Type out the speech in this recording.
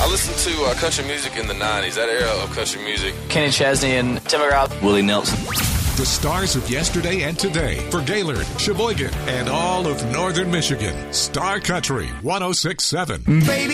listened to country music in the 90s, that era of country music. Kenny Chesney and Tim McGraw. Willie Nelson. The stars of yesterday and today for Gaylord, Sheboygan, and all of northern Michigan. Star Country 106.7. Baby.